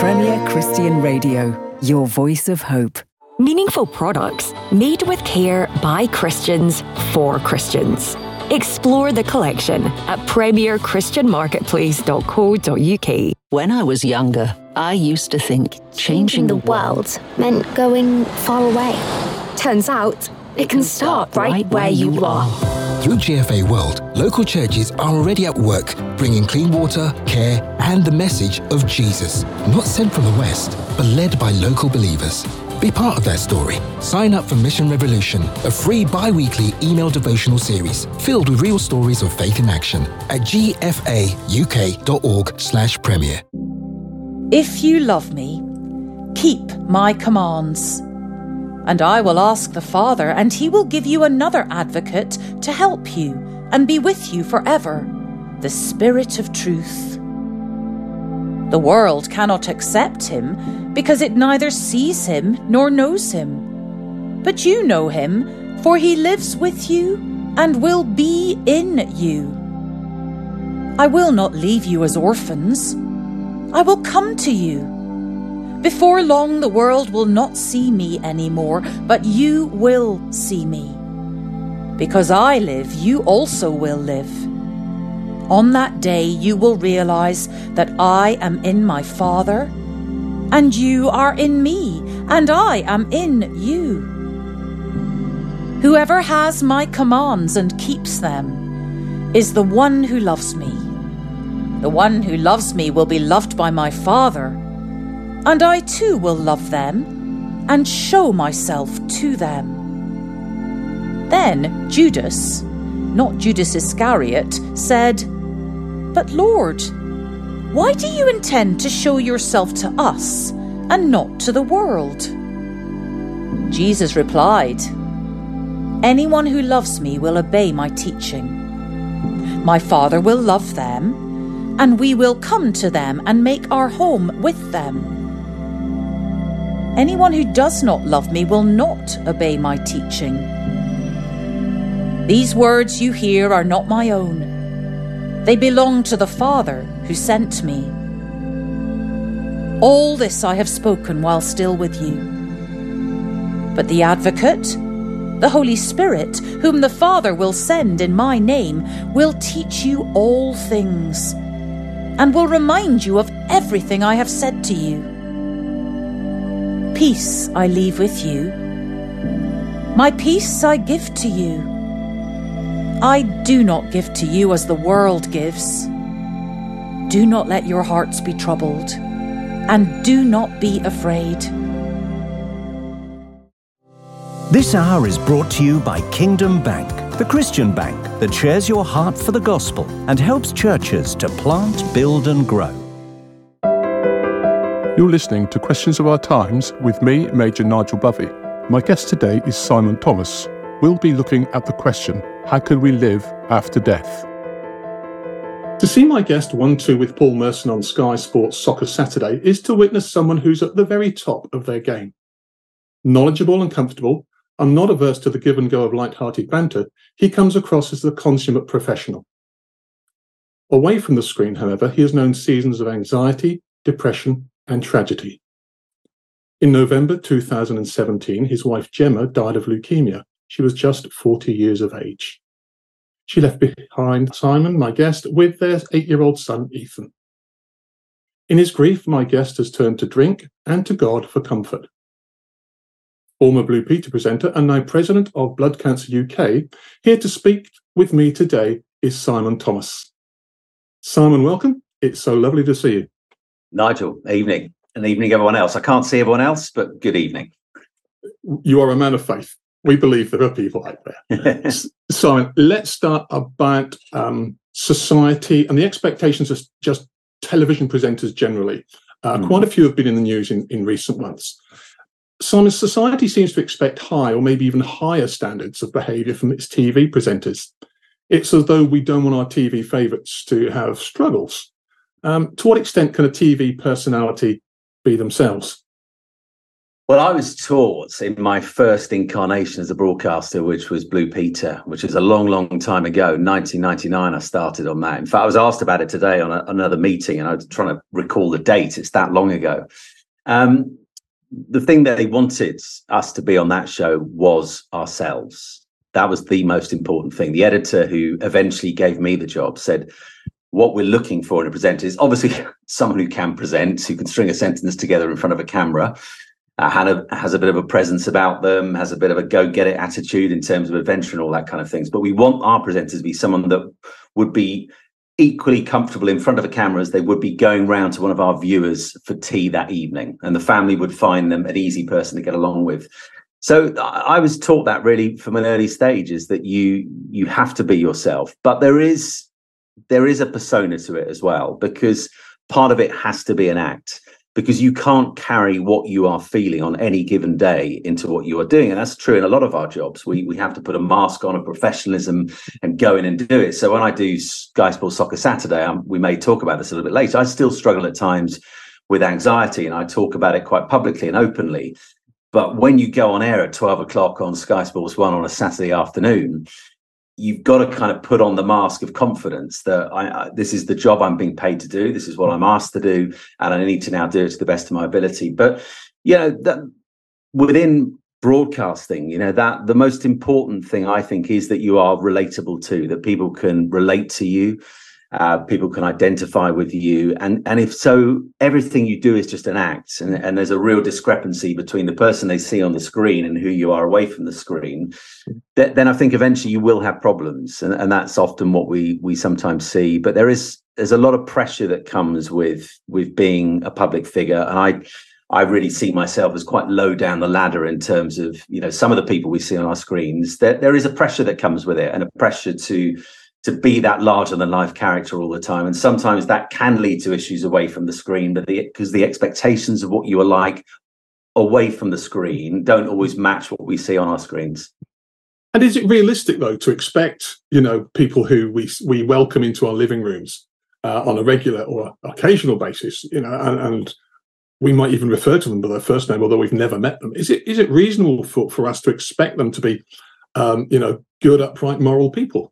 Premier Christian Radio, your voice of hope. Meaningful products made with care by Christians for Christians. Explore the collection at premierchristianmarketplace.co.uk. When I was younger, I used to think changing the world meant going far away. Turns out, it can start right where you are. Through GFA World, local churches are already at work, bringing clean water, care, and the message of Jesus. Not sent from the West, but led by local believers. Be part of that story. Sign up for Mission Revolution, a free bi-weekly email devotional series filled with real stories of faith in action at gfauk.org/premier. If you love me, keep my commands. And I will ask the Father, and he will give you another advocate to help you and be with you forever, the Spirit of truth. The world cannot accept him because it neither sees him nor knows him. But you know him, for he lives with you and will be in you. I will not leave you as orphans. I will come to you. Before long, the world will not see me anymore, but you will see me. Because I live, you also will live. On that day, you will realize that I am in my Father, and you are in me, and I am in you. Whoever has my commands and keeps them is the one who loves me. The one who loves me will be loved by my Father, and I too will love them and show myself to them. Then Judas, not Judas Iscariot, said, "But Lord, why do you intend to show yourself to us and not to the world?" Jesus replied, "Anyone who loves me will obey my teaching. My Father will love them, and we will come to them and make our home with them. Anyone who does not love me will not obey my teaching. These words you hear are not my own. They belong to the Father who sent me. All this I have spoken while still with you. But the Advocate, the Holy Spirit, whom the Father will send in my name, will teach you all things and will remind you of everything I have said to you. Peace I leave with you. My peace I give to you. I do not give to you as the world gives. Do not let your hearts be troubled, and do not be afraid." This hour is brought to you by Kingdom Bank, the Christian bank that shares your heart for the gospel and helps churches to plant, build and grow. You're listening to Questions of Our Times with me, Major Nigel Bovey. My guest today is Simon Thomas. We'll be looking at the question, how can we live after death? To see my guest 1-2 with Paul Merson on Sky Sports Soccer Saturday is to witness someone who's at the very top of their game. Knowledgeable and comfortable, and not averse to the give and go of light-hearted banter, he comes across as the consummate professional. Away from the screen, however, he has known seasons of anxiety, depression, and tragedy. In November 2017, his wife Gemma died of leukemia. She was just 40 years of age. She left behind Simon, my guest, with their 8-year-old son, Ethan. In his grief, my guest has turned to drink and to God for comfort. Former Blue Peter presenter and now president of Blood Cancer UK, here to speak with me today is Simon Thomas. Simon, welcome. It's so lovely to see you. Nigel, evening. And evening, everyone else. I can't see everyone else, but good evening. You are a man of faith. We believe there are people out there. Simon, let's start about society and the expectations of just television presenters generally. Quite a few have been in the news in recent months. Simon, society seems to expect high or maybe even higher standards of behaviour from its TV presenters. It's as though we don't want our TV favourites to have struggles. To what extent can a TV personality be themselves? Well, I was taught in my first incarnation as a broadcaster, which was Blue Peter, which is a long, long time ago, 1999, I started on that. In fact, I was asked about it today on another meeting, and I was trying to recall the date. It's that long ago. The thing that they wanted us to be on that show was ourselves. That was the most important thing. The editor who eventually gave me the job said, what we're looking for in a presenter is obviously someone who can present, who can string a sentence together in front of a camera, has a bit of a presence about them, has a bit of a go-get-it attitude in terms of adventure and all that kind of things. But we want our presenters to be someone that would be equally comfortable in front of a camera as they would be going round to one of our viewers for tea that evening, and the family would find them an easy person to get along with. So I was taught that really from an early stage, is that you have to be yourself, but there is a persona to it as well, because part of it has to be an act, because you can't carry what you are feeling on any given day into what you are doing. And that's true in a lot of our jobs. We have to put a mask on, a professionalism, and go in and do it. So when I do Sky Sports Soccer Saturday, we may talk about this a little bit later, I still struggle at times with anxiety, and I talk about it quite publicly and openly. But when you go on air at 12 o'clock on Sky Sports 1 on a Saturday afternoon, you've got to kind of put on the mask of confidence that this is the job I'm being paid to do. This is what I'm asked to do, and I need to now do it to the best of my ability. But, that within broadcasting, that the most important thing, I think, is that you are relatable to, that people can relate to you, people can identify with you. And if so, everything you do is just an act. And there's a real discrepancy between the person they see on the screen and who you are away from the screen. Then I think eventually you will have problems. And that's often what we sometimes see. But there's a lot of pressure that comes with being a public figure. And I really see myself as quite low down the ladder in terms of, some of the people we see on our screens. There is a pressure that comes with it, and a pressure to be that larger than life character all the time. And sometimes that can lead to issues away from the screen, but because the expectations of what you are like away from the screen don't always match what we see on our screens. And is it realistic, though, to expect, people who we welcome into our living rooms on a regular or occasional basis, and we might even refer to them by their first name, although we've never met them. Is it reasonable for us to expect them to be, good, upright, moral people?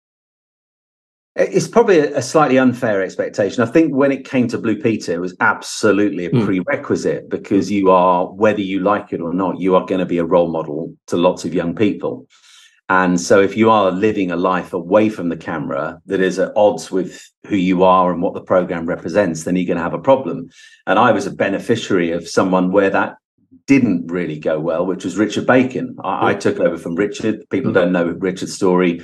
It's probably a slightly unfair expectation. I think when it came to Blue Peter, it was absolutely a prerequisite, because you are, whether you like it or not, you are going to be a role model to lots of young people. And so if you are living a life away from the camera that is at odds with who you are and what the program represents, then you're going to have a problem. And I was a beneficiary of someone where that didn't really go well, which was Richard Bacon. I took over from Richard. People don't know Richard's story.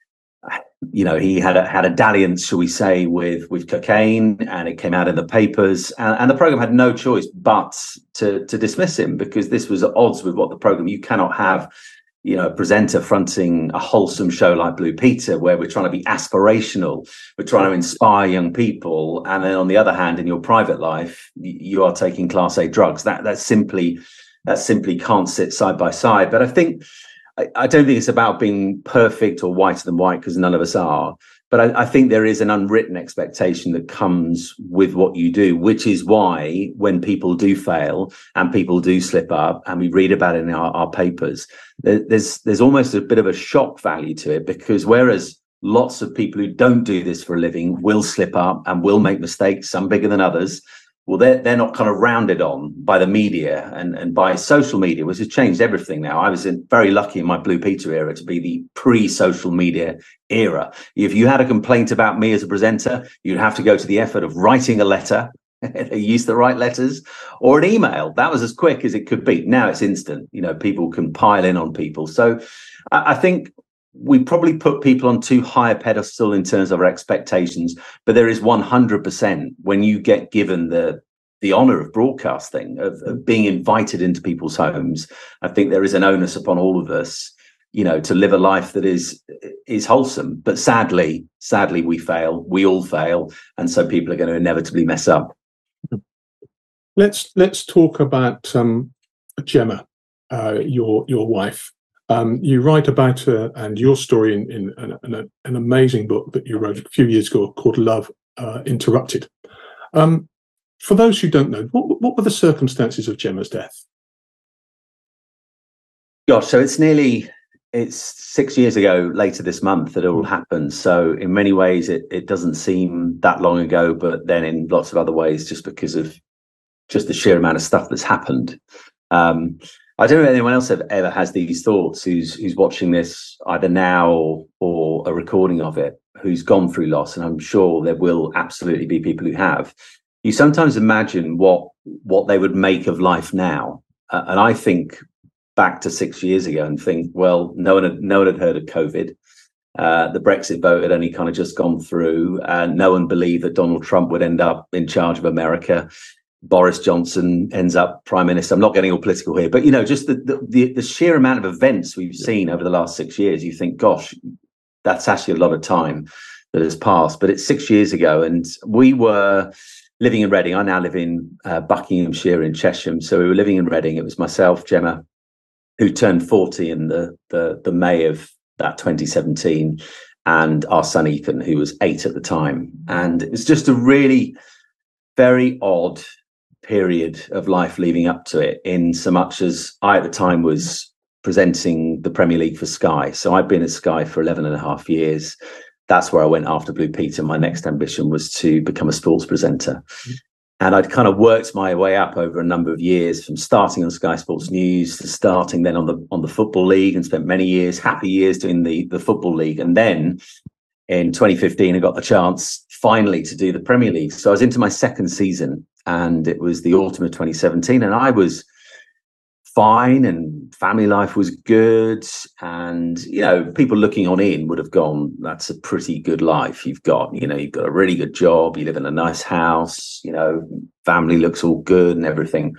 He had a dalliance, shall we say, with cocaine, and it came out in the papers, and the program had no choice but to dismiss him, because this was at odds with what the program. You cannot have, a presenter fronting a wholesome show like Blue Peter, where we're trying to be aspirational, we're trying to inspire young people, and then on the other hand, in your private life, you are taking Class A drugs. That simply can't sit side by side. But I don't think it's about being perfect or whiter than white, because none of us are. But I think there is an unwritten expectation that comes with what you do, which is why when people do fail and people do slip up, and we read about it in our papers, there's almost a bit of a shock value to it, because whereas lots of people who don't do this for a living will slip up and will make mistakes, some bigger than others, well, they're not kind of rounded on by the media and by social media, which has changed everything now. I was very lucky in my Blue Peter era to be the pre-social media era. If you had a complaint about me as a presenter, you'd have to go to the effort of writing a letter. They used the right letters, or an email. That was as quick as it could be. Now it's instant. People can pile in on people. So I think we probably put people on too high a pedestal in terms of our expectations, but there is 100% when you get given the honor of broadcasting, of being invited into people's homes. I think there is an onus upon all of us, to live a life that is wholesome. But sadly, we fail. We all fail, and so people are going to inevitably mess up. Let's talk about Gemma, your wife. You write about her and your story in an amazing book that you wrote a few years ago called Love Interrupted. For those who don't know, what were the circumstances of Gemma's death? Gosh, so it's 6 years ago later this month that it all happened. So in many ways, it doesn't seem that long ago, but then in lots of other ways, just because of just the sheer amount of stuff that's happened. I don't know if anyone else ever has these thoughts who's watching this either now or a recording of it, who's gone through loss. And I'm sure there will absolutely be people who have. You sometimes imagine what they would make of life now. And I think back to 6 years ago and think, well, no one had heard of COVID. The Brexit vote had only kind of just gone through. No one believed that Donald Trump would end up in charge of America. Boris Johnson ends up prime minister. I'm not getting all political here, but just the sheer amount of events we've seen over the last 6 years, you think, gosh, that's actually a lot of time that has passed. But it's 6 years ago, and we were living in Reading. I now live in Buckinghamshire in Chesham, so we were living in Reading. It was myself, Gemma, who turned 40 in the May of that 2017, and our son Ethan, who was 8 at the time. And it was just a really very odd period of life leading up to it, in so much as I at the time was presenting the Premier League for Sky. So I'd been at Sky for 11 and a half years. That's where I went after Blue Peter. My next ambition was to become a sports presenter. And I'd kind of worked my way up over a number of years, from starting on Sky Sports News to starting then on the Football League, and spent many years, happy years, doing the Football League. And then in 2015, I got the chance finally to do the Premier League. So I was into my second season, and it was the autumn of 2017, and I was fine, and family life was good. And, people looking on in would have gone, that's a pretty good life you've got. You've got a really good job, you live in a nice house, family looks all good and everything.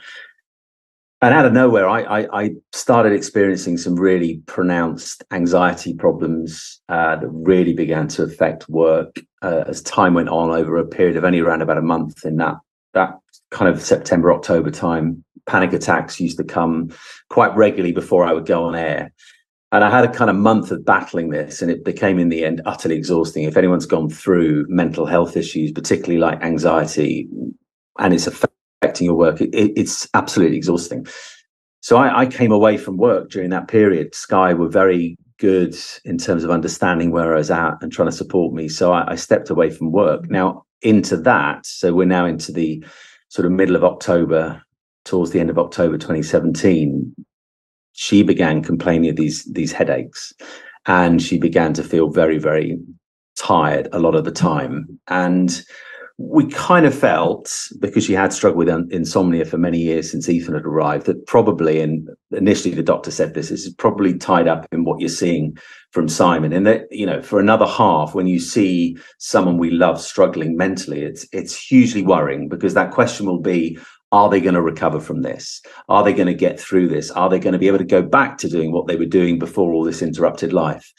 And out of nowhere, I started experiencing some really pronounced anxiety problems that really began to affect work as time went on, over a period of only around about a month. In that kind of September, October time, panic attacks used to come quite regularly before I would go on air. And I had a kind of month of battling this, and it became in the end utterly exhausting. If anyone's gone through mental health issues, particularly like anxiety, and it's affecting your work, it's absolutely exhausting. So I came away from work during that period. Sky were very good in terms of understanding where I was at and trying to support me. So I stepped away from work. Now into that, so we're now into the sort of middle of October, towards the end of October 2017, she began complaining of these headaches, and she began to feel very, very tired a lot of the time. And we kind of felt, because she had struggled with insomnia for many years since Ethan had arrived, that probably, and initially the doctor said this is probably tied up in what you're seeing from Simon. And that, for another half, when you see someone we love struggling mentally, it's hugely worrying, because that question will be, are they going to recover from this? Are they going to get through this? Are they going to be able to go back to doing what they were doing before all this interrupted life?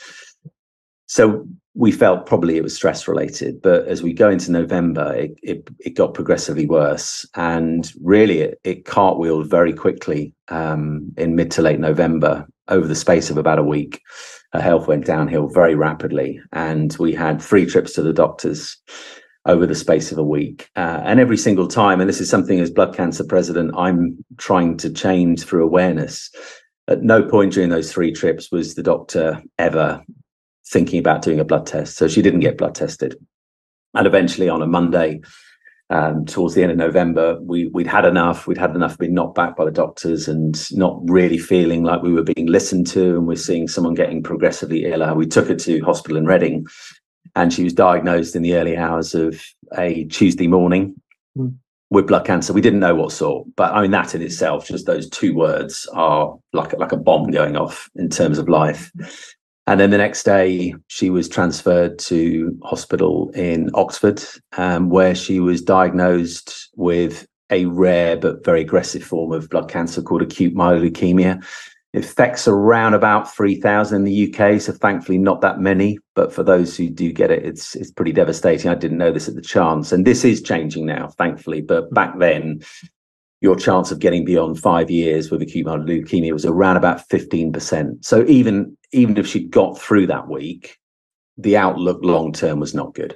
So we felt probably it was stress related, but as we go into November, it got progressively worse, and really it cartwheeled very quickly in mid to late November. Over the space of about a week, her health went downhill very rapidly, and we had 3 trips to the doctors over the space of a week. And every single time, and this is something as blood cancer president I'm trying to change through awareness, at no point during those 3 trips was the doctor ever thinking about doing a blood test. So she didn't get blood tested. And eventually on a Monday, towards the end of November, we'd had enough. We'd had enough being knocked back by the doctors and not really feeling like we were being listened to. And we're seeing someone getting progressively iller. We took her to hospital in Reading, and she was diagnosed in the early hours of a Tuesday morning with blood cancer. We didn't know what sort, but I mean, that in itself, just those 2 words are like a bomb going off in terms of life. And then the next day, she was transferred to hospital in Oxford, where she was diagnosed with a rare but very aggressive form of blood cancer called acute myeloid leukemia. It affects around about 3,000 in the UK, so thankfully not that many. But for those who do get it, it's pretty devastating. I didn't know this at the chance, and this is changing now, thankfully. But back then, your chance of getting beyond 5 years with acute myeloid leukemia was around about 15%. So even if she'd got through that week, the outlook long term was not good.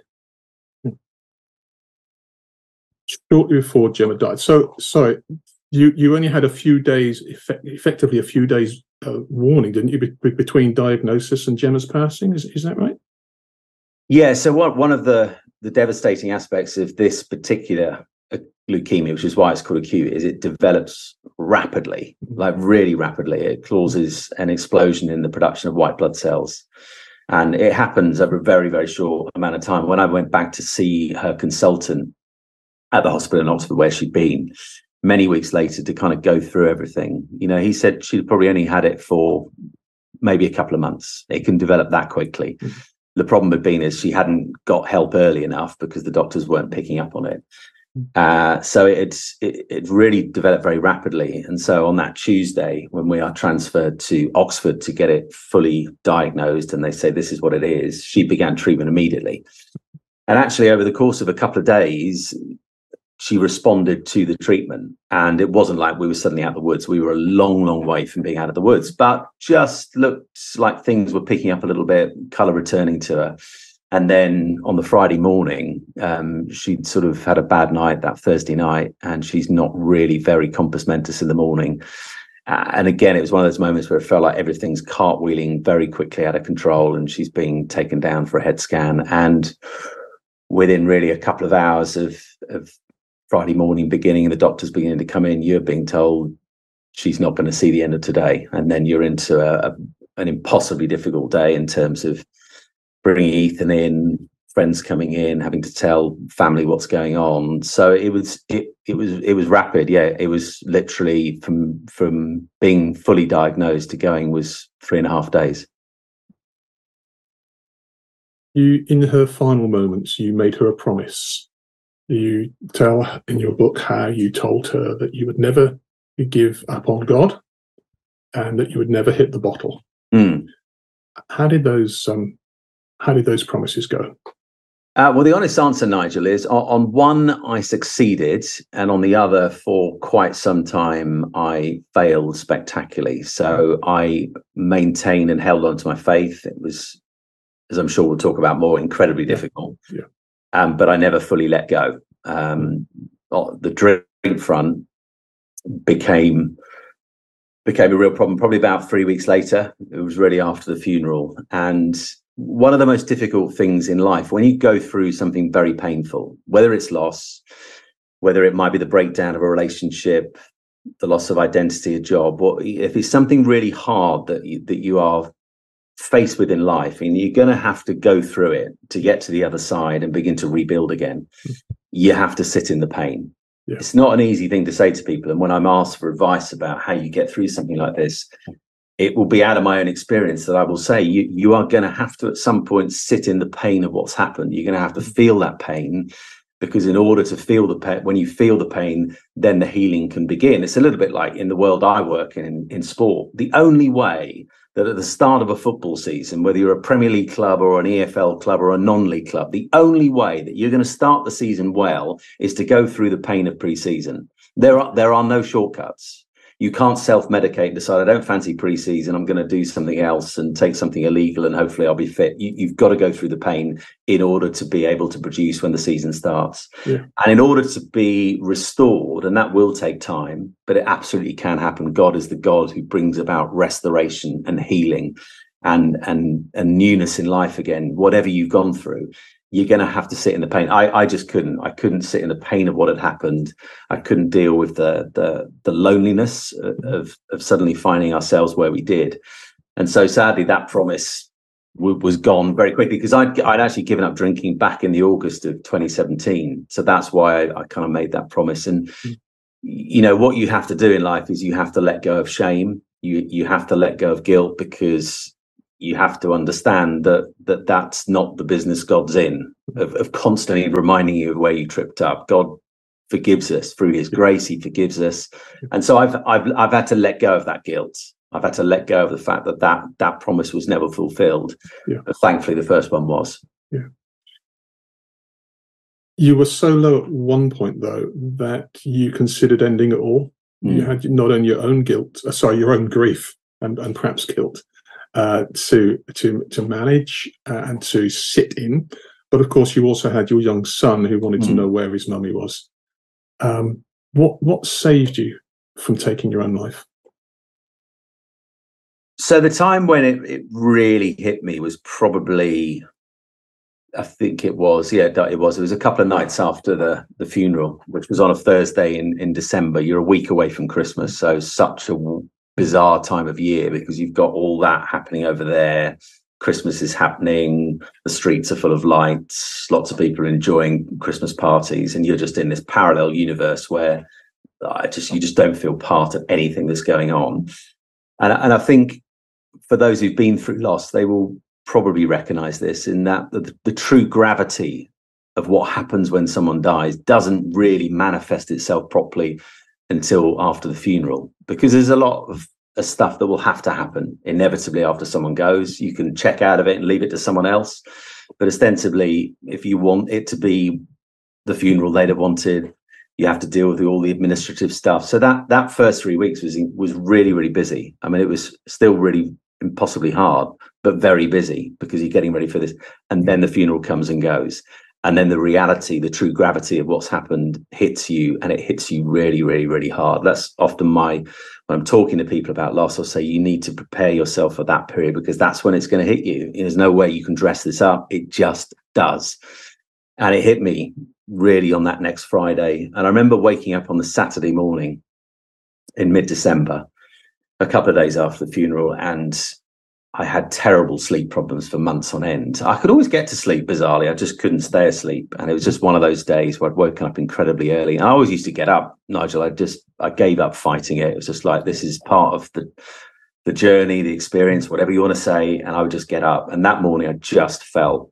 Shortly before Gemma died. So sorry, you only had a few days, effectively a few days warning, didn't you, between diagnosis and Gemma's passing? Is that right? Yeah. So one of the devastating aspects of this particular leukemia, which is why it's called acute, is it develops rapidly, like really rapidly. It causes an explosion in the production of white blood cells. And it happens over a very, very short amount of time. When I went back to see her consultant at the hospital in Oxford, where she'd been, many weeks later, to kind of go through everything, he said she'd probably only had it for maybe a couple of months. It can develop that quickly. Mm-hmm. The problem had been is she hadn't got help early enough because the doctors weren't picking up on it. So it really developed very rapidly. And so on that Tuesday, when we are transferred to Oxford to get it fully diagnosed, and they say this is what it is, she began treatment immediately. And actually, over the course of a couple of days, she responded to the treatment. And it wasn't like we were suddenly out of the woods. We were a long, long way from being out of the woods, but just looked like things were picking up a little bit, colour returning to her. And then on the Friday morning, she'd sort of had a bad night that Thursday night, and she's not really very compos mentis in the morning. And again, it was one of those moments where it felt like everything's cartwheeling very quickly out of control, and she's being taken down for a head scan. And within really a couple of hours of Friday morning beginning, the doctors beginning to come in, you're being told she's not going to see the end of today. And then you're into an impossibly difficult day in terms of bringing Ethan in, friends coming in, having to tell family what's going on. So it was rapid. Yeah, it was literally from being fully diagnosed to going was 3.5 days. You, in her final moments, you made her a promise. You tell in your book how you told her that you would never give up on God and that you would never hit the bottle. Mm. How did those promises go? Well, the honest answer, Nigel, is on one, I succeeded, and on the other, for quite some time, I failed spectacularly. So I maintained and held on to my faith. It was, as I'm sure we'll talk about more, incredibly difficult. Yeah. But I never fully let go. The drink front became a real problem. Probably about 3 weeks later, it was really after the funeral. And one of the most difficult things in life, when you go through something very painful, whether it's loss, whether it might be the breakdown of a relationship, the loss of identity, a job, or if it's something really hard that you are faced with in life, and you're going to have to go through it to get to the other side and begin to rebuild again. You have to sit in the pain. Yeah. It's not an easy thing to say to people. And when I'm asked for advice about how you get through something like this, it will be out of my own experience that I will say you are going to have to at some point sit in the pain of what's happened. You're going to have to feel that pain, because in order to feel the pain, when you feel the pain, then the healing can begin. It's a little bit like in the world I work in sport. The only way that at the start of a football season, whether you're a Premier League club or an EFL club or a non-league club, the only way that you're going to start the season well is to go through the pain of pre-season. There are no shortcuts. You can't self-medicate and decide, I don't fancy pre-season, I'm going to do something else and take something illegal and hopefully I'll be fit. You've got to go through the pain in order to be able to produce when the season starts. Yeah. And in order to be restored, and that will take time, but it absolutely can happen. God is the God who brings about restoration and healing and newness in life again. Whatever you've gone through, you're going to have to sit in the pain. I just couldn't. I couldn't sit in the pain of what had happened. I couldn't deal with the loneliness of suddenly finding ourselves where we did. And so sadly, that promise was gone very quickly, because I'd actually given up drinking back in the August of 2017. So that's why I kind of made that promise. And, you know, what you have to do in life is you have to let go of shame. You have to let go of guilt, because you have to understand that's not the business God's in, of constantly reminding you of where you tripped up. God forgives us through his grace. He forgives us. And so I've had to let go of that guilt. I've had to let go of the fact that promise was never fulfilled. Yeah. But thankfully the first one was. Yeah. You were so low at one point, though, that you considered ending it all. You had not only your own your own grief and perhaps guilt, to manage and to sit in, but of course you also had your young son who wanted to know where his mummy was. What saved you from taking your own life? So the time when it really hit me was probably, I think it was a couple of nights after the funeral, which was on a Thursday in December. You're a week away from Christmas, so such a bizarre time of year because you've got all that happening over there. Christmas is happening, the streets are full of lights, lots of people are enjoying Christmas parties, and you're just in this parallel universe where you just don't feel part of anything that's going on. And I think for those who've been through loss, they will probably recognize this, in that the true gravity of what happens when someone dies doesn't really manifest itself properly until after the funeral, because there's a lot of stuff that will have to happen inevitably after someone goes. You can check out of it and leave it to someone else, but ostensibly, if you want it to be the funeral they'd have wanted, you have to deal with all the administrative stuff. So that first 3 weeks was really, really busy. I mean, it was still really impossibly hard, but very busy, because you're getting ready for this. And then the funeral comes and goes. And then the reality, the true gravity of what's happened hits you, and it hits you really, really, really hard. That's often when I'm talking to people about loss, I'll say you need to prepare yourself for that period, because that's when it's going to hit you. There's no way you can dress this up. It just does. And it hit me really on that next Friday. And I remember waking up on the Saturday morning in mid-December, a couple of days after the funeral, and I had terrible sleep problems for months on end. I could always get to sleep, bizarrely. I just couldn't stay asleep. And it was just one of those days where I'd woken up incredibly early. And I always used to get up, Nigel. I gave up fighting it. It was just like, this is part of the journey, the experience, whatever you want to say. And I would just get up. And that morning, I just felt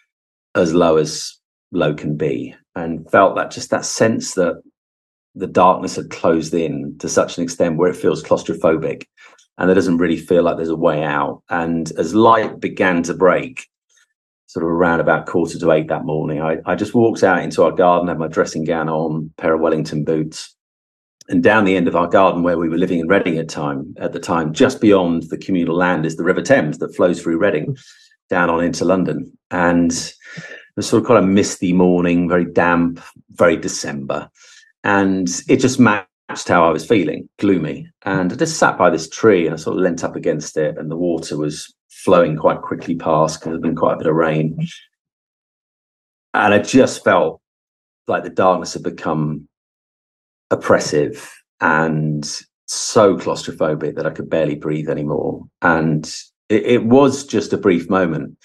as low can be, and felt that sense that the darkness had closed in to such an extent where it feels claustrophobic, and it doesn't really feel like there's a way out. And as light began to break, sort of around about 7:45 that morning, I just walked out into our garden, had my dressing gown on, pair of Wellington boots, and down the end of our garden, where we were living in Reading at the time, just beyond the communal land is the River Thames that flows through Reading down on into London. And it was sort of quite a misty morning, very damp, very December. And it just matched how I was feeling, gloomy. And I just sat by this tree and I sort of leant up against it, and the water was flowing quite quickly past because there'd been quite a bit of rain. And I just felt like the darkness had become oppressive and so claustrophobic that I could barely breathe anymore. And it was just a brief moment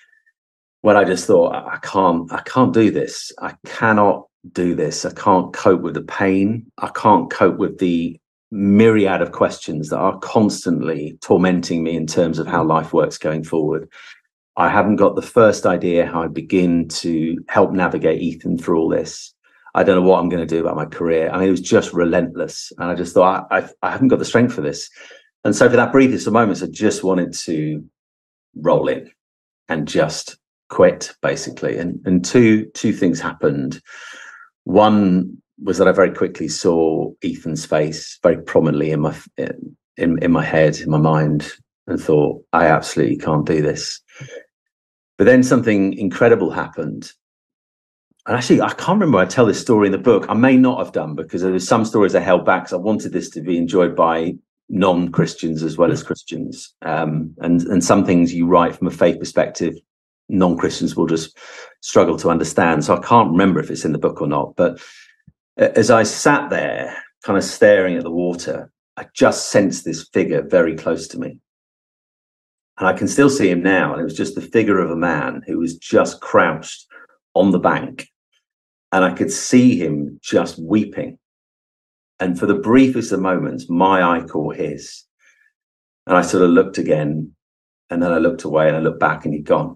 when I just thought, I can't do this. I cannot do this. I can't cope with the pain. I can't cope with the myriad of questions that are constantly tormenting me in terms of how life works going forward. I haven't got the first idea how I begin to help navigate Ethan through all this. I don't know what I'm going to do about my career. I mean, it was just relentless. And I just thought, I haven't got the strength for this. And so for that briefest of moments, I just wanted to roll in and just quit, basically. And two things happened. One was that I very quickly saw Ethan's face very prominently in my head, in my mind, and thought, I absolutely can't do this. But then something incredible happened. And actually, I can't remember I tell this story in the book. I may not have done, because there were some stories I held back because I wanted this to be enjoyed by non-Christians as well as Christians. And some things you write from a faith perspective, non-Christians will just struggle to understand. So I can't remember if it's in the book or not. But as I sat there kind of staring at the water, I just sensed this figure very close to me. And I can still see him now. And it was just the figure of a man who was just crouched on the bank. And I could see him just weeping. And for the briefest of moments, my eye caught his. And I sort of looked again, and then I looked away and I looked back, and he'd gone.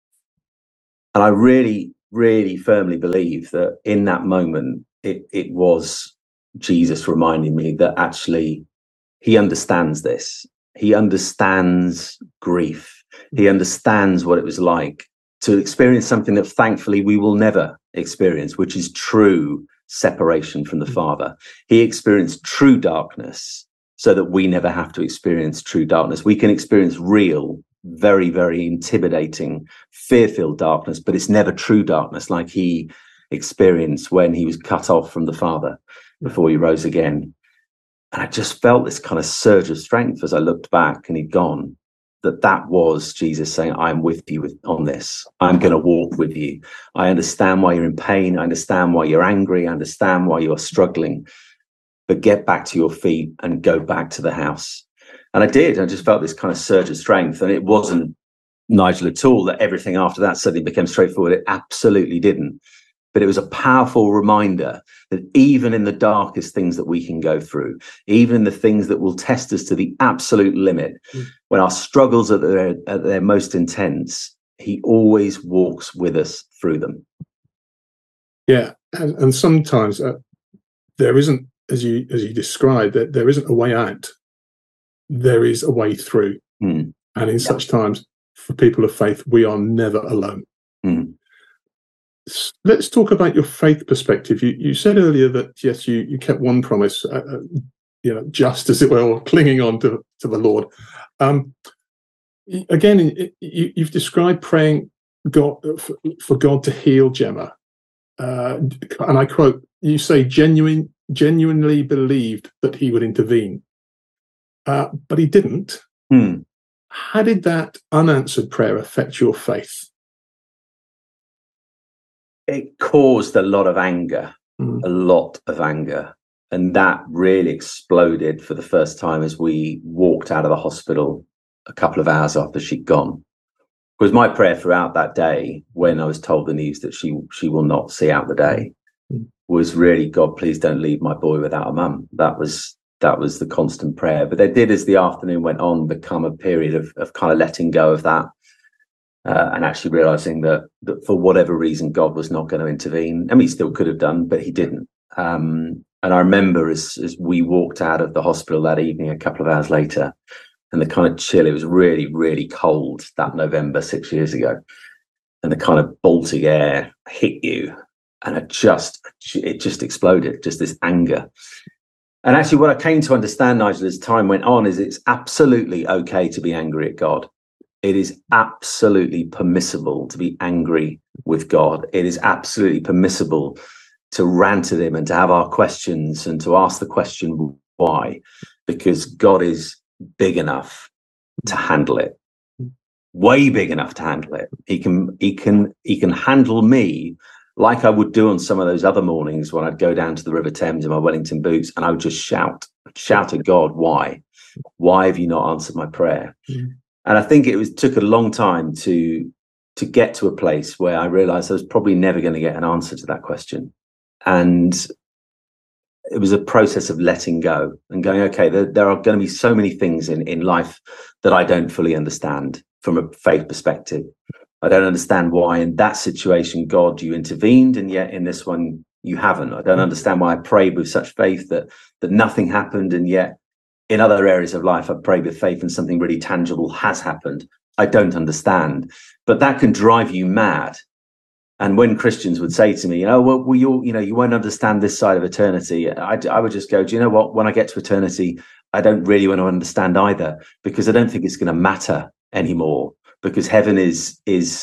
And I really, really firmly believe that in that moment, it was Jesus reminding me that actually he understands this. He understands grief. He understands what it was like to experience something that thankfully we will never experience, which is true separation from the Father. He experienced true darkness so that we never have to experience true darkness. We can experience real, very, very intimidating, fear-filled darkness, but it's never true darkness like he experienced when he was cut off from the Father before he rose again. And I just felt this kind of surge of strength as I looked back and he'd gone, that was Jesus saying, I'm with you on this. I'm going to walk with you. I understand why you're in pain. I understand why you're angry. I understand why you're struggling. But get back to your feet and go back to the house. And I did. I just felt this kind of surge of strength. And it wasn't, Nigel, at all that everything after that suddenly became straightforward. It absolutely didn't. But it was a powerful reminder that even in the darkest things that we can go through, even in the things that will test us to the absolute limit, when our struggles are at their most intense, he always walks with us through them. Yeah, and sometimes there isn't, as you described, that there isn't a way out. There is a way through. And in such times, for people of faith, we are never alone. Let's talk about your faith perspective. You said earlier that, yes, you kept one promise, just as it were, clinging on to the Lord. Again, you've described praying God for God to heal Gemma. And I quote, you say genuinely believed that he would intervene. But he didn't. How did that unanswered prayer affect your faith? It caused a lot of anger, And that really exploded for the first time as we walked out of the hospital a couple of hours after she'd gone. Because my prayer throughout that day, when I was told the news that she will not see out the day, was really, God, please don't leave my boy without a mum. That was the constant prayer. But there did, as the afternoon went on, become a period of kind of letting go of that. And actually realizing that for whatever reason, God was not going to intervene. I mean, he still could have done, but he didn't. And I remember as we walked out of the hospital that evening, a couple of hours later, and the kind of chill, it was really, really cold that November 6 years ago. And the kind of Baltic air hit you. And it just exploded, just this anger. And actually what I came to understand, Nigel, as time went on, is it's absolutely okay to be angry at God. It is absolutely permissible to be angry with God. It is absolutely permissible to rant at him and to have our questions and to ask the question why, because God is big enough to handle it, way big enough to handle it. He can handle me like I would do on some of those other mornings when I'd go down to the River Thames in my Wellington boots and I would just shout at God, why have you not answered my prayer? And I think took a long time to get to a place where I realized I was probably never going to get an answer to that question. And it was a process of letting go and going, okay, there are going to be so many things in life that I don't fully understand from a faith perspective. I don't understand why in that situation, God, you intervened, and yet in this one, you haven't. I don't understand why I prayed with such faith that nothing happened, and yet in other areas of life, I prayed with faith and something really tangible has happened. I don't understand. But that can drive you mad. And when Christians would say to me, you won't understand this side of eternity, I would just go, do you know what? When I get to eternity, I don't really want to understand either, because I don't think it's going to matter anymore, because heaven is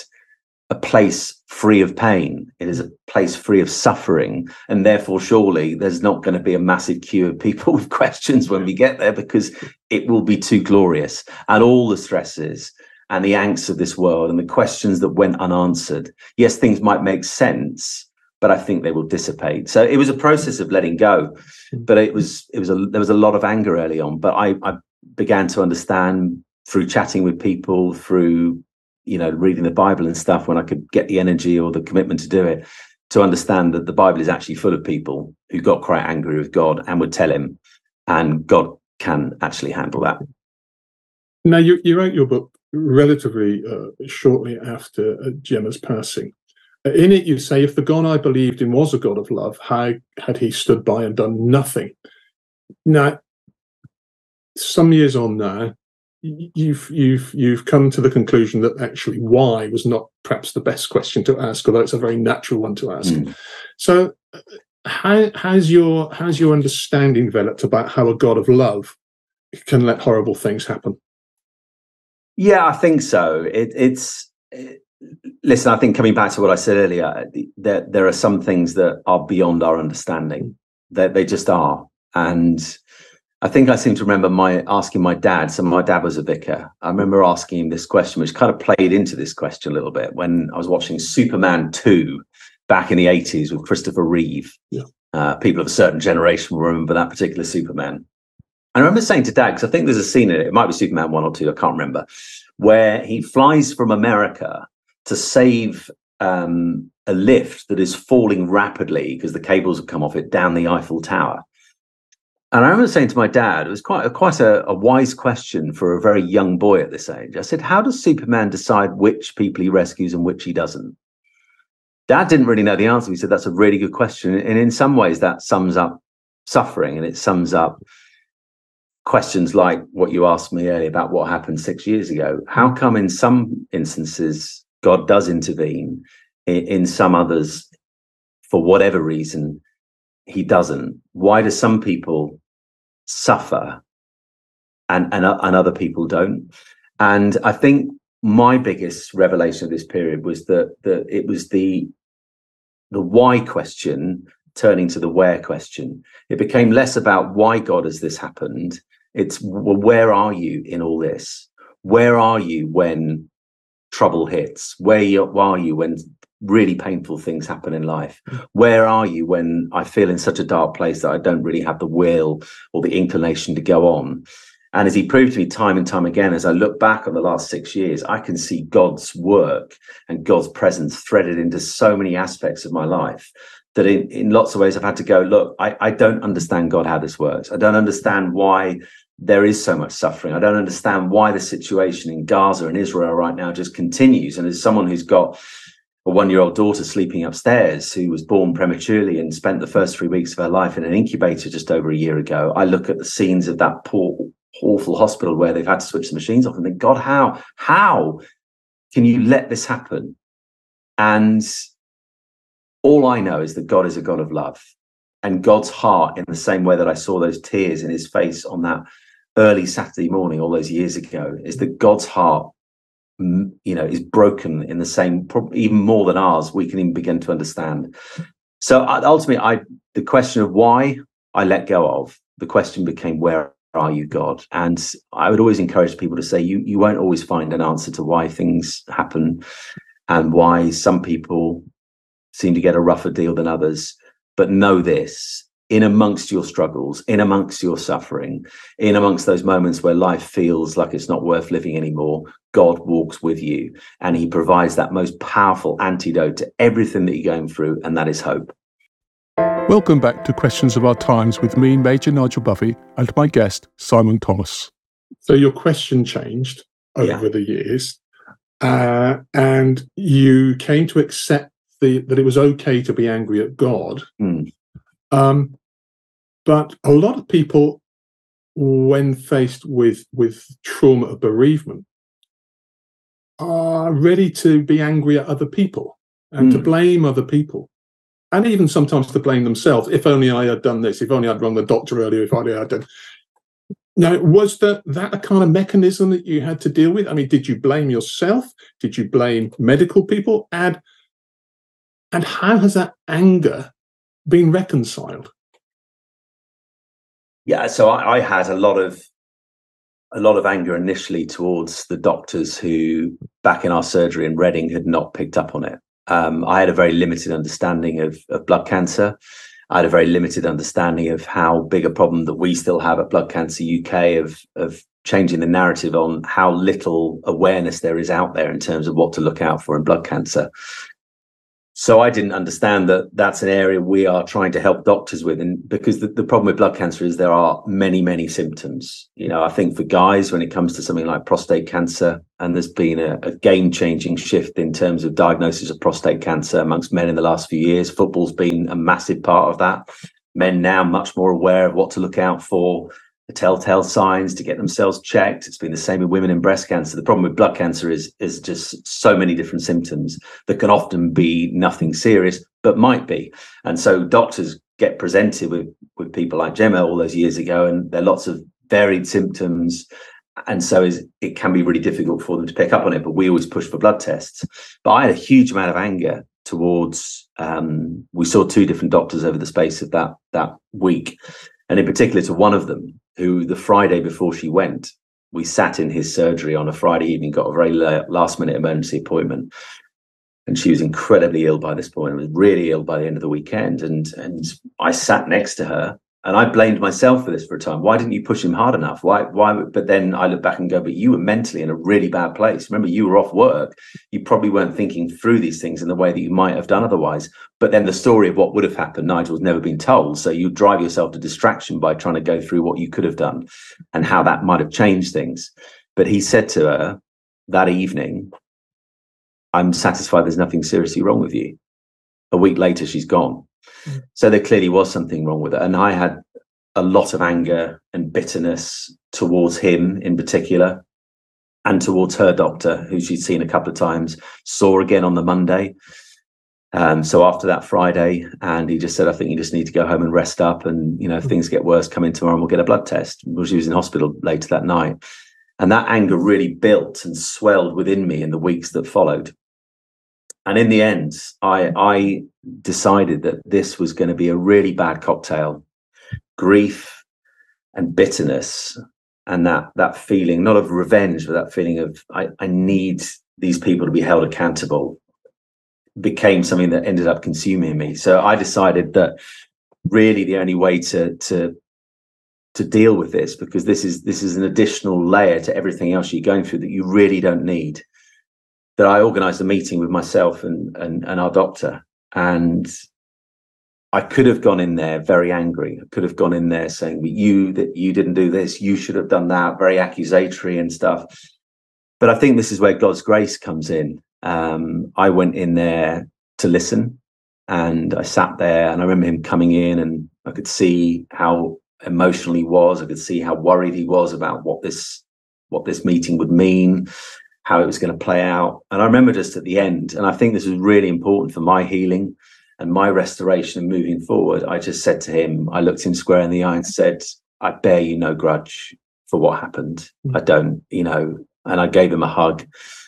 a place free of pain. It is a place free of suffering. And therefore, surely there's not going to be a massive queue of people with questions when we get there, because it will be too glorious. And all the stresses and the angst of this world and the questions that went unanswered. Yes, things might make sense, but I think they will dissipate. So it was a process of letting go, but there was a lot of anger early on. But I began to understand through chatting with people, through reading the Bible and stuff, when I could get the energy or the commitment to do it, to understand that the Bible is actually full of people who got quite angry with God and would tell him, and God can actually handle that. Now, you wrote your book relatively shortly after Gemma's passing. In it, you say, if the God I believed in was a God of love, how had he stood by and done nothing? Now, some years on now, you've come to the conclusion that actually why was not perhaps the best question to ask, although it's a very natural one to ask. So how's your understanding developed about how a God of love can let horrible things happen? Yeah, I think so. Listen, I think coming back to what I said earlier, there are some things that are beyond our understanding. They just are. And I think I seem to remember asking my dad. So my dad was a vicar. I remember asking him this question, which kind of played into this question a little bit when I was watching Superman 2 back in the 80s with Christopher Reeve. Yeah. People of a certain generation will remember that particular Superman. I remember saying to Dad, because I think there's a scene in it might be Superman 1 or 2, I can't remember, where he flies from America to save a lift that is falling rapidly because the cables have come off it down the Eiffel Tower. And I remember saying to my dad, it was quite a wise question for a very young boy at this age. I said, how does Superman decide which people he rescues and which he doesn't? Dad didn't really know the answer. He said, that's a really good question. And in some ways that sums up suffering, and it sums up questions like what you asked me earlier about what happened 6 years ago. How come in some instances God does intervene, in some others, for whatever reason, he doesn't? Why do some people suffer and other people don't? And I think my biggest revelation of this period was that it was the why question turning to the where question. It became less about why God has this happened. It's, well, where are you in all this? Where are you when trouble hits? Where are you when really painful things happen in life? Where are you when I feel in such a dark place that I don't really have the will or the inclination to go on? And as he proved to me time and time again, as I look back on the last 6 years, I can see God's work and God's presence threaded into so many aspects of my life that in lots of ways I've had to go, look, I don't understand, God, how this works. I don't understand why there is so much suffering. I don't understand why the situation in Gaza and Israel right now just continues. And as someone who's got a 1-year-old daughter sleeping upstairs who was born prematurely and spent the first 3 weeks of her life in an incubator just over a year ago, I look at the scenes of that poor, awful hospital where they've had to switch the machines off and think, God, how can you let this happen? And all I know is that God is a God of love, and God's heart, in the same way that I saw those tears in his face on that early Saturday morning all those years ago, is that God's heart, is broken in the same, even more than ours, we can even begin to understand. So ultimately, the question of why I let go of, the question became, where are you, God? And I would always encourage people to say, you won't always find an answer to why things happen and why some people seem to get a rougher deal than others. But know this, in amongst your struggles, in amongst your suffering, in amongst those moments where life feels like it's not worth living anymore, God walks with you, and he provides that most powerful antidote to everything that you're going through, and that is hope. Welcome back to Questions of Our Times with me, Major Nigel Buffy, and my guest, Simon Thomas. So your question changed over the years, and you came to accept that it was okay to be angry at God. But a lot of people, when faced with trauma of bereavement, are ready to be angry at other people and to blame other people, and even sometimes to blame themselves. If only I had done this, if only I'd rung the doctor earlier, if only I'd done. Now, was that a kind of mechanism that you had to deal with? I mean, did you blame yourself? Did you blame medical people? And how has that anger been reconciled? Yeah, so I had a lot of anger initially towards the doctors who, back in our surgery in Reading, had not picked up on it. I had a very limited understanding of blood cancer. I had a very limited understanding of how big a problem that we still have at Blood Cancer UK of changing the narrative on how little awareness there is out there in terms of what to look out for in blood cancer. So I didn't understand that that's an area we are trying to help doctors with. And because the problem with blood cancer is there are many, many symptoms. I think for guys, when it comes to something like prostate cancer, and there's been a game-changing shift in terms of diagnosis of prostate cancer amongst men in the last few years. Football's been a massive part of that. Men now much more aware of what to look out for, the telltale signs, to get themselves checked. It's been the same with women in breast cancer. The problem with blood cancer is just so many different symptoms that can often be nothing serious, but might be. And so doctors get presented with people like Gemma all those years ago, and there are lots of varied symptoms. And so it can be really difficult for them to pick up on it, but we always push for blood tests. But I had a huge amount of anger towards, we saw 2 different doctors over the space of that week. And in particular to one of them, who the Friday before she went, we sat in his surgery on a Friday evening, got a very last minute emergency appointment. And she was incredibly ill by this point, was really ill by the end of the weekend. And I sat next to her, and I blamed myself for this for a time. Why didn't you push him hard enough? Why? But then I look back and go, but you were mentally in a really bad place. Remember, you were off work. You probably weren't thinking through these things in the way that you might have done otherwise. But then the story of what would have happened, Nigel's never been told. So you drive yourself to distraction by trying to go through what you could have done and how that might have changed things. But he said to her that evening, I'm satisfied there's nothing seriously wrong with you. A week later, she's gone. So there clearly was something wrong with it. And I had a lot of anger and bitterness towards him in particular, and towards her doctor, who she'd seen a couple of times, saw again on the Monday. So after that Friday, and he just said, I think you just need to go home and rest up. And, if things get worse, come in tomorrow and we'll get a blood test. Well, she was in hospital later that night. And that anger really built and swelled within me in the weeks that followed. And in the end, I decided that this was going to be a really bad cocktail. Grief and bitterness, and that feeling, not of revenge, but that feeling of I need these people to be held accountable, became something that ended up consuming me. So I decided that really the only way to deal with this, because this is an additional layer to everything else you're going through that you really don't need, that I organised a meeting with myself and our doctor. And I could have gone in there very angry. I could have gone in there saying, you didn't do this, you should have done that, very accusatory and stuff. But I think this is where God's grace comes in. I went in there to listen, and I sat there, and I remember him coming in, and I could see how emotional he was. I could see how worried he was about what this meeting would mean, how it was going to play out. And I remember just at the end, and I think this was really important for my healing and my restoration and moving forward, I just said to him, I looked him square in the eye and said, I bear you no grudge for what happened. I don't, and I gave him a hug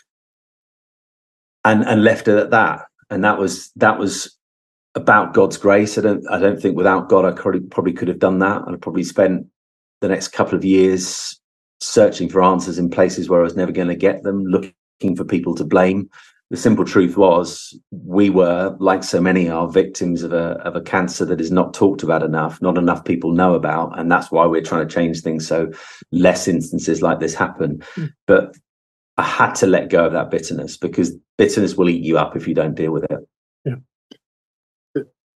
and left it at that. And that was about God's grace. I don't think without God, I probably could have done that. I'd probably spent the next couple of years searching for answers in places where I was never going to get them, looking for people to blame. The simple truth was, we were, like so many are, victims of a cancer that is not talked about enough, not enough people know about, and that's why we're trying to change things so less instances like this happen. But I had to let go of that bitterness, because bitterness will eat you up if you don't deal with it. Yeah.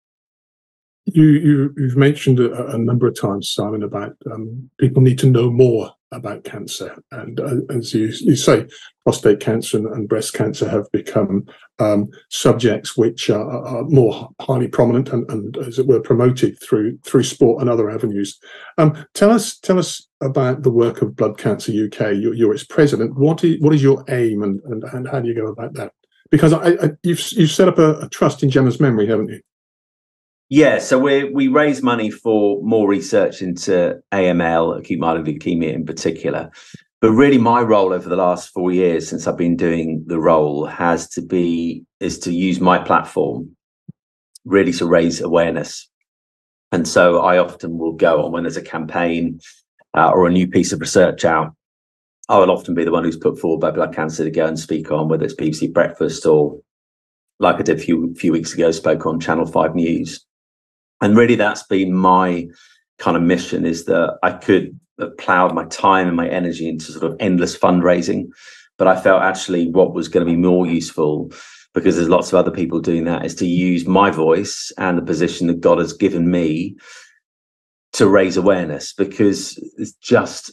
You've mentioned a number of times, Simon, about people need to know more about cancer, and as you say, prostate cancer and breast cancer have become subjects which are more highly prominent and as it were promoted through sport and other avenues. Tell us about the work of Blood Cancer UK. You're its president. What is your aim, and how do you go about that? Because you've set up a trust in Gemma's memory, haven't you? Yeah, so we raise money for more research into AML, acute myeloid leukemia in particular. But really my role over the last 4 years since I've been doing the role is to use my platform really to raise awareness. And so I often will go on when there's a campaign or a new piece of research out. I will often be the one who's put forward by Blood Cancer to go and speak on, whether it's BBC Breakfast or, like I did a few weeks ago, spoke on Channel 5 News. And really that's been my kind of mission, is that I could have ploughed my time and my energy into sort of endless fundraising. But I felt actually what was going to be more useful, because there's lots of other people doing that, is to use my voice and the position that God has given me to raise awareness, because it's just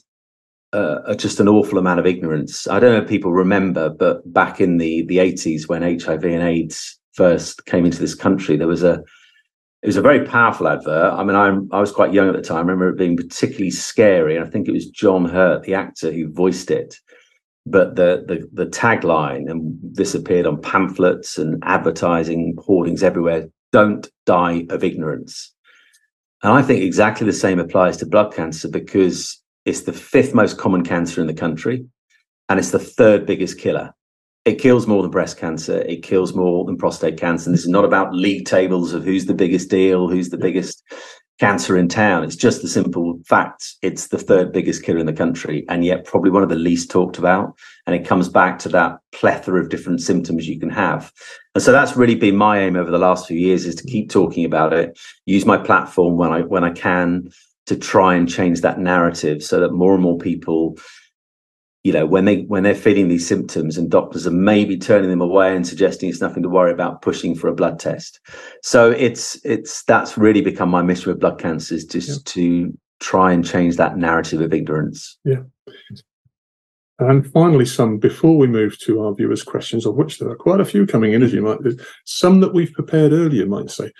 an awful amount of ignorance. I don't know if people remember, but back in the 80s when HIV and AIDS first came into this country, it was a very powerful advert. I mean, I was quite young at the time. I remember it being particularly scary. And I think it was John Hurt, the actor, who voiced it. But the tagline, and this appeared on pamphlets and advertising hoardings everywhere, "Don't die of ignorance." And I think exactly the same applies to blood cancer, because it's the 5th most common cancer in the country, and it's the 3rd biggest killer. It kills more than breast cancer. It kills more than prostate cancer. And this is not about league tables of who's the biggest deal, who's the biggest cancer in town. It's just the simple fact it's the third biggest killer in the country, and yet probably one of the least talked about. And it comes back to that plethora of different symptoms you can have. And so that's really been my aim over the last few years, is to keep talking about it, use my platform when I can to try and change that narrative, so that more and more people, you know, when they're feeling these symptoms and doctors are maybe turning them away and suggesting it's nothing to worry about, pushing for a blood test. So that's really become my mission with blood cancers, just to try and change that narrative of ignorance. Yeah. And finally, before we move to our viewers' questions, of which there are quite a few coming in, as you might, some that we've prepared earlier, might say.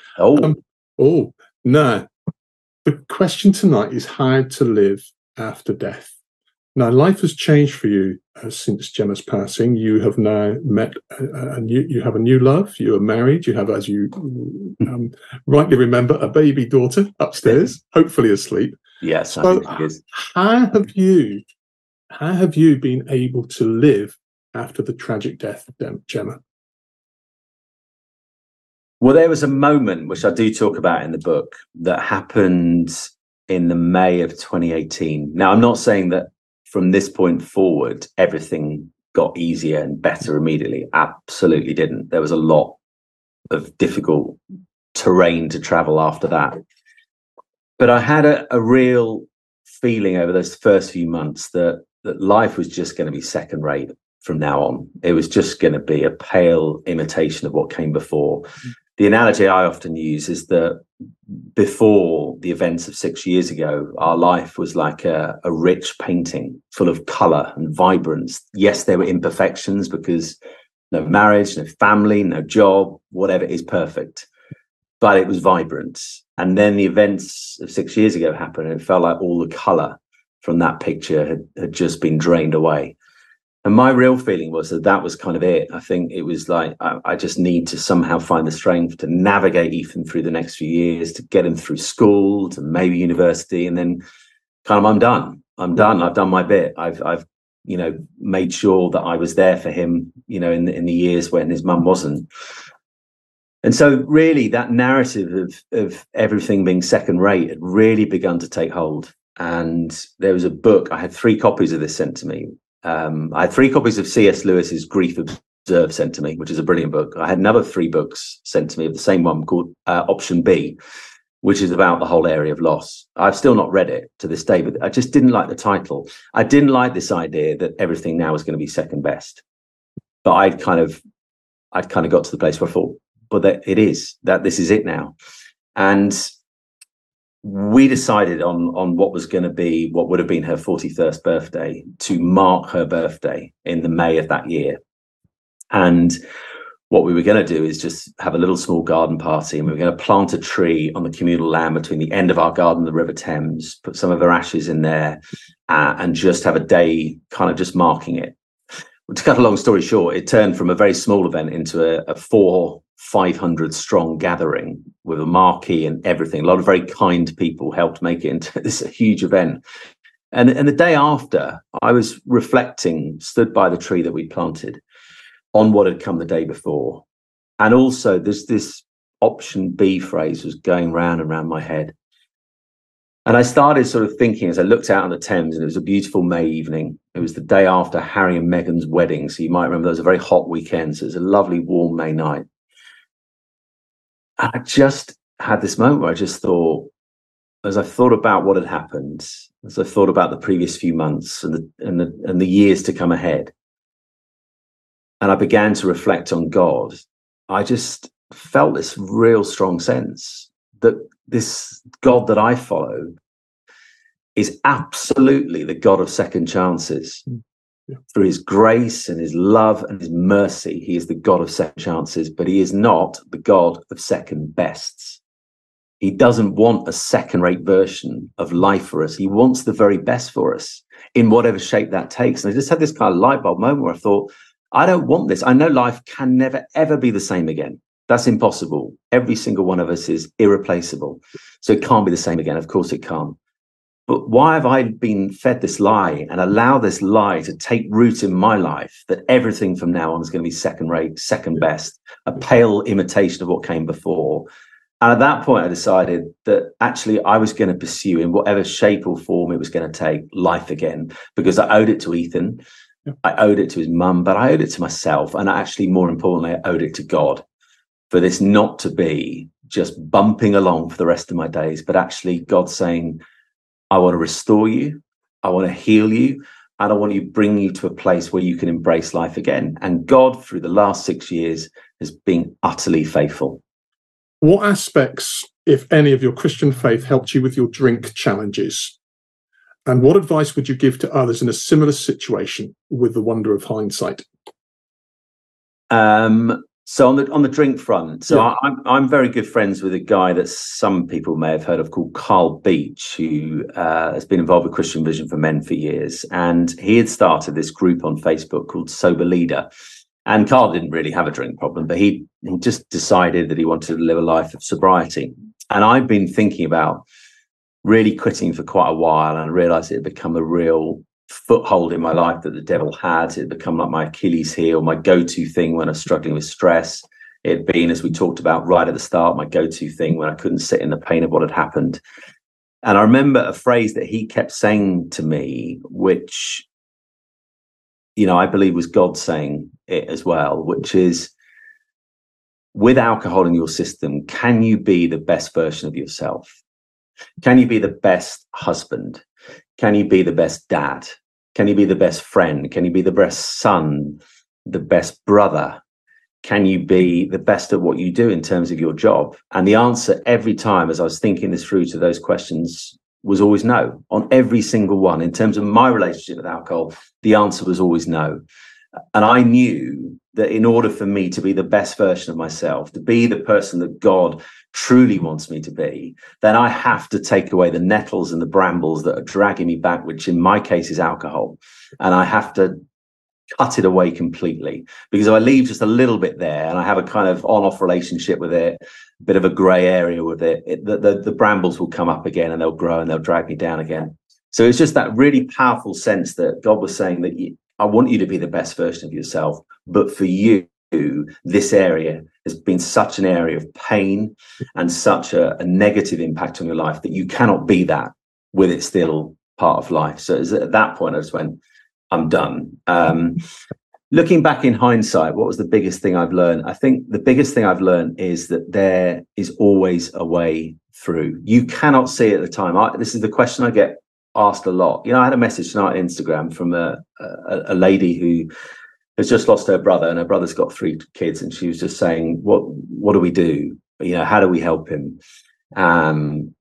Now, the question tonight is how to live after death. Now, life has changed for you since Gemma's passing. You have now met you have a new love. You are married. You have, as you rightly remember, a baby daughter upstairs, hopefully asleep. Yes, I think she is. How have you been able to live after the tragic death of Gemma? Well, there was a moment, which I do talk about in the book, that happened in the May of 2018. Now, I'm not saying that from this point forward, everything got easier and better immediately. Absolutely didn't. There was a lot of difficult terrain to travel after that. But I had a real feeling over those first few months that life was just going to be second rate from now on. It was just going to be a pale imitation of what came before. The analogy I often use is that before the events of 6 years ago, our life was like a rich painting full of colour and vibrance. Yes, there were imperfections, because no marriage, no family, no job, whatever is perfect. But it was vibrant. And then the events of 6 years ago happened, and it felt like all the colour from that picture had just been drained away. And my real feeling was that was kind of it. I think it was like, I just need to somehow find the strength to navigate Ethan through the next few years, to get him through school, to maybe university, and then kind of I'm done. I've done my bit. I've made sure that I was there for him, in the years when his mum wasn't. And so really that narrative of everything being second rate had really begun to take hold. And there was a book, I had 3 copies of this sent to me. I had 3 copies of C.S. Lewis's Grief Observed sent to me, which is a brilliant book. I had another 3 books sent to me of the same one called Option B, which is about the whole area of loss. I've still not read it to this day, but I just didn't like the title. I didn't like this idea that everything now is going to be second best. But I'd kind of got to the place where I thought, but this is it now. And we decided on what would have been her 41st birthday, to mark her birthday in the May of that year. And what we were going to do is just have a little small garden party, and we were going to plant a tree on the communal land between the end of our garden and the River Thames, put some of her ashes in there, and just have a day kind of just marking it. To cut a long story short, it turned from a very small event into a 400-500 strong gathering with a marquee and everything. A lot of very kind people helped make it into this huge event. And the day after, I was reflecting, stood by the tree that we planted, on what had come the day before. And also this option B phrase was going round and round my head. And I started sort of thinking as I looked out on the Thames, and it was a beautiful May evening. It was the day after Harry and Meghan's wedding. So you might remember there was a very hot weekend. So it was a lovely warm May night. And I just had this moment where I just thought, as I thought about what had happened, as I thought about the previous few months and the years to come ahead, and I began to reflect on God, I just felt this real strong sense that this God that I follow is absolutely the God of second chances. Yeah. Through his grace and his love and his mercy, he is the God of second chances, but he is not the God of second bests. He doesn't want a second-rate version of life for us. He wants the very best for us in whatever shape that takes. And I just had this kind of light bulb moment where I thought, I don't want this. I know life can never, ever be the same again. That's impossible. Every single one of us is irreplaceable. So it can't be the same again. Of course it can't. But why have I been fed this lie and allow this lie to take root in my life, that everything from now on is going to be second rate, second best, a pale imitation of what came before? And at that point, I decided that actually I was going to pursue, in whatever shape or form it was going to take, life again, because I owed it to Ethan. Yeah. I owed it to his mum, but I owed it to myself. And actually, more importantly, I owed it to God for this not to be just bumping along for the rest of my days, but actually God saying, I want to restore you. I want to heal you. And I want to bring you to a place where you can embrace life again. And God, through the last 6 years, has been utterly faithful. What aspects, if any, of your Christian faith helped you with your drink challenges? And what advice would you give to others in a similar situation with the wonder of hindsight? So on the drink front, I'm very good friends with a guy that some people may have heard of called Carl Beach, who has been involved with Christian Vision for Men for years. And he had started this group on Facebook called Sober Leader. And Carl didn't really have a drink problem, but he just decided that he wanted to live a life of sobriety. And I've been thinking about really quitting for quite a while, and I realized it had become a real foothold in my life that the devil had. It had become like my Achilles heel, my go-to thing when I was struggling with stress. It had been, as we talked about right at the start, my go-to thing when I couldn't sit in the pain of what had happened. And I remember a phrase that he kept saying to me, which, you know, I believe was God saying it as well, which is, with alcohol in your system, can you be the best version of yourself? Can you be the best husband? Can you be the best dad? Can you be the best friend? Can you be the best son, the best brother? Can you be the best at what you do in terms of your job? And the answer every time, as I was thinking this through to those questions, was always no. On every single one. In terms of my relationship with alcohol, the answer was always no. And I knew that in order for me to be the best version of myself, to be the person that God truly wants me to be, then I have to take away the nettles and the brambles that are dragging me back, which in my case is alcohol. And I have to cut it away completely, because if I leave just a little bit there and I have a kind of on-off relationship with it, a bit of a grey area with it, the brambles will come up again and they'll grow and they'll drag me down again. So it's just that really powerful sense that God was saying that I want you to be the best version of yourself, but for you, this area has been such an area of pain and such a negative impact on your life that you cannot be that with it still part of life. So at that point, I just went, I'm done. Looking back in hindsight, what was the biggest thing I've learned? I think the biggest thing I've learned is that there is always a way through. You cannot see it at the time. This is the question I get asked a lot. You know, I had a message tonight on Instagram from a lady who has just lost her brother, and her brother's got 3 kids, and she was just saying, what do we do? You know, how do we help him? And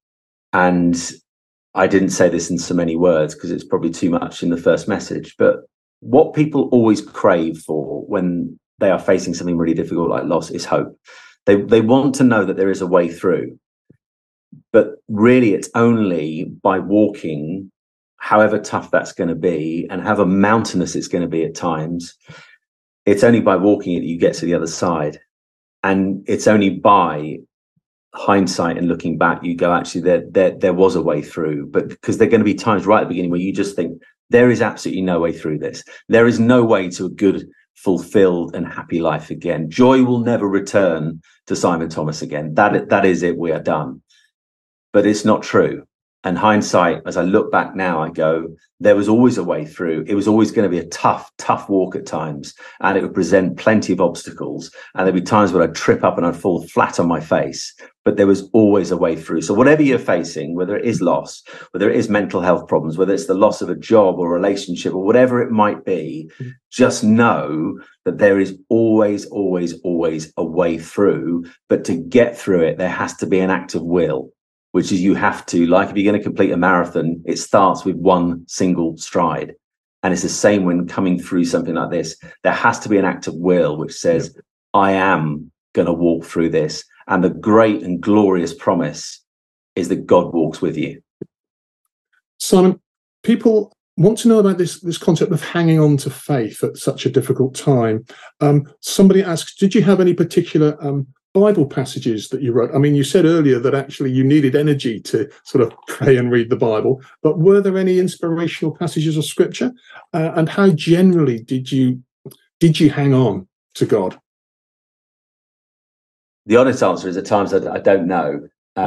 I didn't say this in so many words because it's probably too much in the first message, but what people always crave for when they are facing something really difficult like loss is hope. They want to know that there is a way through. But really, it's only by walking, however tough that's going to be, and however mountainous it's going to be at times, it's only by walking it that you get to the other side. And it's only by hindsight and looking back, you go, actually, there was a way through. But because there are going to be times right at the beginning where you just think, there is absolutely no way through this. There is no way to a good, fulfilled and happy life again. Joy will never return to Simon Thomas again. That is it. We are done. But it's not true. And hindsight, as I look back now, I go, there was always a way through. It was always going to be a tough walk at times, and it would present plenty of obstacles. And there'd be times where I'd trip up and I'd fall flat on my face, but there was always a way through. So whatever you're facing, whether it is loss, whether it is mental health problems, whether it's the loss of a job or relationship or whatever it might be, just know that there is always, always, always a way through. But to get through it, there has to be an act of will, which is you have to, like if you're going to complete a marathon, it starts with one single stride. And it's the same when coming through something like this. There has to be an act of will which says, I am going to walk through this. And the great and glorious promise is that God walks with you. Simon, people want to know about this concept of hanging on to faith at such a difficult time. Somebody asks, did you have any particular Bible passages that you wrote? I mean, you said earlier that actually you needed energy to sort of pray and read the Bible, but were there any inspirational passages of scripture? And how generally did you hang on to God? The honest answer is at times I don't know.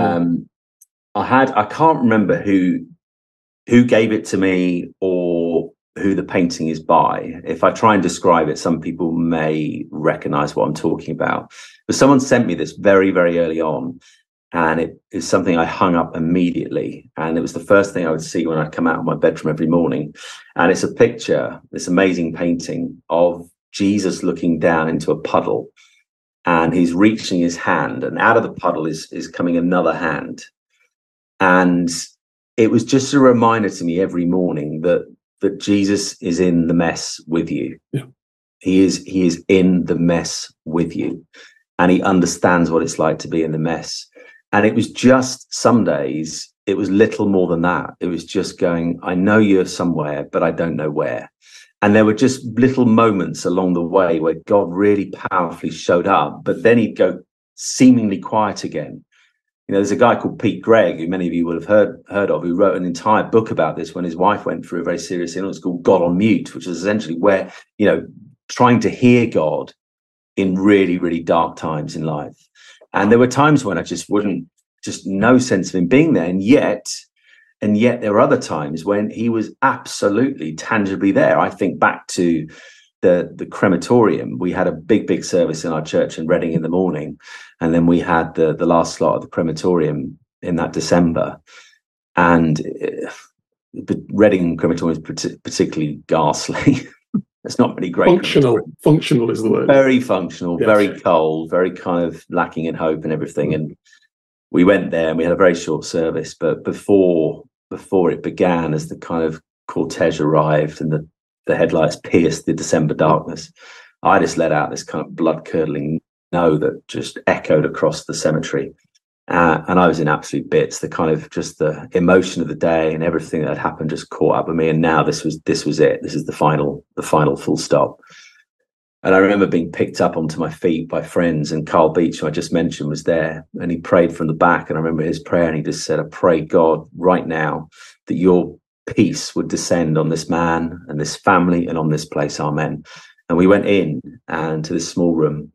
I can't remember who gave it to me or who the painting is by. If I try and describe it, some people may recognize what I'm talking about. But someone sent me this very, very early on, and it is something I hung up immediately. And it was the first thing I would see when I come out of my bedroom every morning. And it's a picture, this amazing painting of Jesus looking down into a puddle, and he's reaching his hand, and out of the puddle is coming another hand. And it was just a reminder to me every morning that Jesus is in the mess with you. Yeah. He is in the mess with you, and he understands what it's like to be in the mess. And it was just some days, it was little more than that. It was just going, I know you're somewhere, but I don't know where. And there were just little moments along the way where God really powerfully showed up, but then he'd go seemingly quiet again. You know, there's a guy called Pete Greig, who many of you will have heard of, who wrote an entire book about this when his wife went through a very serious illness called God on Mute, which is essentially where, you know, trying to hear God in really, really dark times in life. And there were times when I just no sense of him being there. And yet there were other times when he was absolutely tangibly there. I think back to the crematorium. We had a big service in our church in Reading in the morning, and then we had the last slot of the crematorium in that December. And Reading crematorium is particularly ghastly. It's not really great. Functional is the word. Very functional, yes. Very cold, very kind of lacking in hope and everything. And we went there and we had a very short service, but before it began, as the kind of cortege arrived and the headlights pierced the December darkness, I just let out this kind of blood-curdling no that just echoed across the cemetery. And I was in absolute bits. The kind of just the emotion of the day and everything that had happened just caught up with me. And now this was it. This is the final full stop. And I remember being picked up onto my feet by friends, and Carl Beach, who I just mentioned, was there, and he prayed from the back. And I remember his prayer, and he just said, I pray, God, right now that your peace would descend on this man and this family and on this place. Amen. And we went in and to this small room,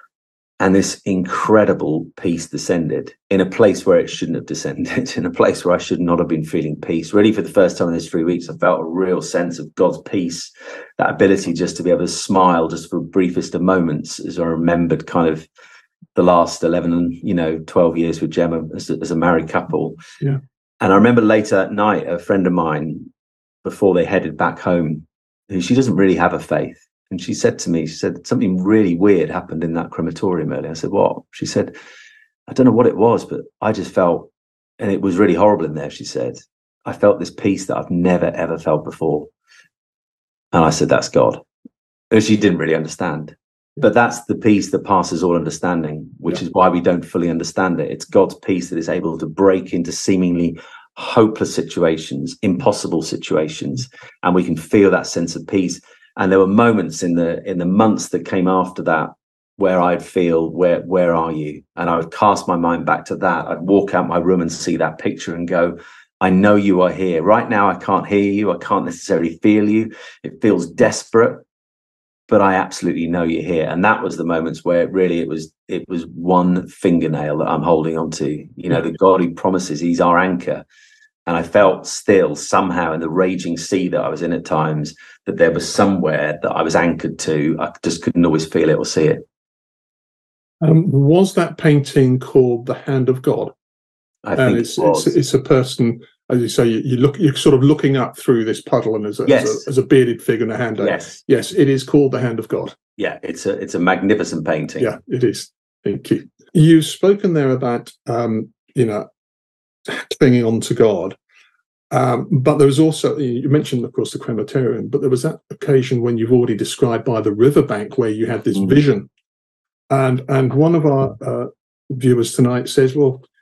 and this incredible peace descended in a place where it shouldn't have descended, in a place where I should not have been feeling peace. Really, for the first time in those 3 weeks, I felt a real sense of God's peace, that ability just to be able to smile just for the briefest of moments, as I remembered kind of the last 11, 12 years with Gemma as a married couple. Yeah. And I remember later that night, a friend of mine, before they headed back home, who she doesn't really have a faith, and she said to me, something really weird happened in that crematorium earlier. I said, what? She said, I don't know what it was, but I just felt, and it was really horrible in there, she said, I felt this peace that I've never, ever felt before. And I said, that's God. And she didn't really understand. But that's the peace that passes all understanding, which is why we don't fully understand it. It's God's peace that is able to break into seemingly hopeless situations, impossible situations, and we can feel that sense of peace. And there were moments in the months that came after that where I'd feel, where are you? And I would cast my mind back to that. I'd walk out my room and see that picture and go, I know you are here. Right now, I can't hear you. I can't necessarily feel you. It feels desperate, but I absolutely know you're here. And that was the moments where really it was one fingernail that I'm holding on to. The God who promises, he's our anchor. And I felt still somehow in the raging sea that I was in at times that there was somewhere that I was anchored to. I just couldn't always feel it or see it. Was that painting called The Hand of God? I think it was. It's a person, as you say, you're sort of looking up through this puddle, and as a bearded figure and a hand. Yes, it is called The Hand of God. Yeah, it's a magnificent painting. Yeah, it is. Thank you. You've spoken there about clinging on to God. But there was also, you mentioned, of course, the crematorium, but there was that occasion when you've already described by the riverbank where you had this vision. And one of our viewers tonight says, well,